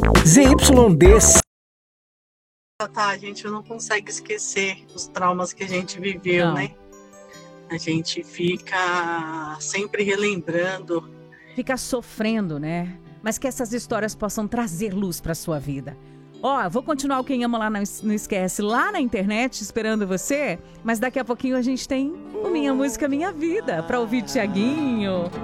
ZYD. Tá, a gente não consegue esquecer os traumas que a gente viveu, Não. né? A gente fica sempre relembrando. Fica sofrendo, né? Mas que essas histórias possam trazer luz pra sua vida. Ó, vou continuar o Quem Ama Lá Não Esquece lá na internet, esperando você. Mas daqui a pouquinho a gente tem o Minha Música Minha Vida, pra ouvir Thiaguinho.